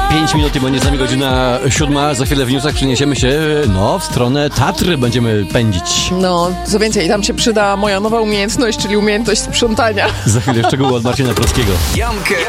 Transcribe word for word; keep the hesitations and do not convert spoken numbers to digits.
pięć minut i będzie z nami godzina siódma. Za chwilę w newsach przeniesiemy się, no, w stronę Tatry będziemy pędzić. No, co więcej, tam się przyda moja nowa umiejętność, czyli umiejętność sprzątania. Za chwilę szczegóły od Marcina Prowskiego. Jankę